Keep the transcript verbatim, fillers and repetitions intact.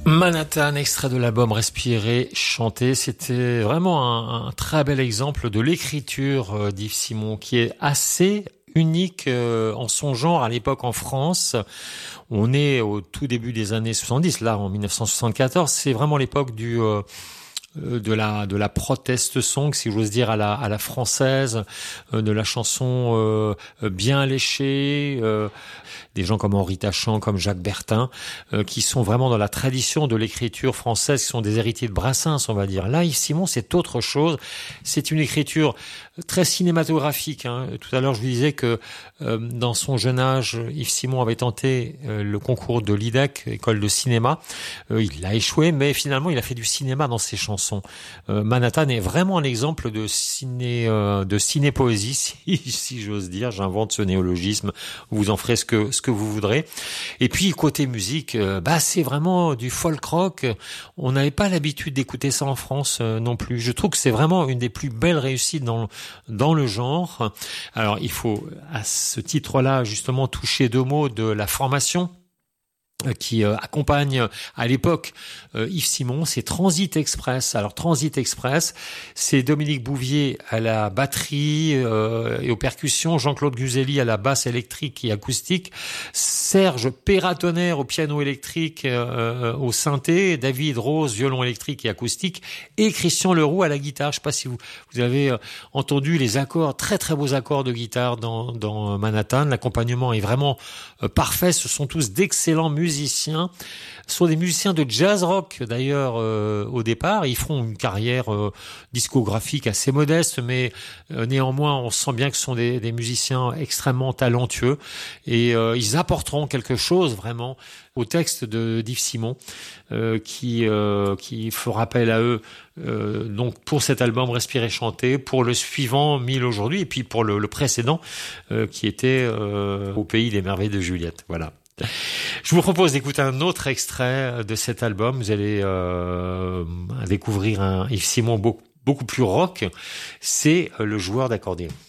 Manhattan, extrait de l'album Respirer, chanter, c'était vraiment un, un très bel exemple de l'écriture d'Yves Simon, qui est assez unique en son genre à l'époque en France. On est au tout début des années soixante-dix, là en dix-neuf cent soixante-quatorze, c'est vraiment l'époque du... Euh, de la de la protest song, si j'ose dire, à la à la française, euh, de la chanson euh, bien léchée, euh, des gens comme Henri Tachant, comme Jacques Bertin, euh, qui sont vraiment dans la tradition de l'écriture française, qui sont des héritiers de Brassens, on va dire. Là, Yves Simon, c'est autre chose. C'est une écriture très cinématographique. Hein. Tout à l'heure, je vous disais que euh, dans son jeune âge, Yves Simon avait tenté euh, le concours de l'I D E C, école de cinéma. Euh, il a échoué, mais finalement, il a fait du cinéma dans ses chansons. Euh, Manhattan est vraiment un exemple de ciné euh, de ciné-poésie, si, si j'ose dire. J'invente ce néologisme. Vous en ferez ce que ce que vous voudrez. Et puis côté musique, euh, bah c'est vraiment du folk rock. On n'avait pas l'habitude d'écouter ça en France euh, non plus. Je trouve que c'est vraiment une des plus belles réussites dans dans le genre. Alors il faut à ce titre-là justement toucher deux mots de la formation qui euh, accompagne à l'époque euh, Yves Simon, c'est Transit Express. Alors Transit Express, c'est Dominique Bouvier à la batterie euh, et aux percussions, Jean-Claude Guzelli à la basse électrique et acoustique, Serge Perratonnerre au piano électrique, euh, au synthé, David Rose violon électrique et acoustique, et Christian Leroux à la guitare. Je sais pas si vous vous avez euh, entendu les accords, très très beaux accords de guitare dans dans Manhattan. L'accompagnement est vraiment euh, parfait. Ce sont tous d'excellents musiciens. musiciens, ce sont des musiciens de jazz rock d'ailleurs euh, au départ. Ils feront une carrière euh, discographique assez modeste, mais euh, néanmoins on sent bien que ce sont des, des musiciens extrêmement talentueux et euh, ils apporteront quelque chose vraiment au texte de d'Yves Simon euh, qui euh, qui fera appel à eux euh, donc pour cet album Respirer chanter, pour le suivant Mille aujourd'hui et puis pour le, le précédent euh, qui était euh, Au pays des merveilles de Juliette. Voilà. Je vous propose d'écouter un autre extrait de cet album. Vous allez euh, découvrir un Yves Simon beaucoup, beaucoup plus rock. C'est Le joueur d'accordéon.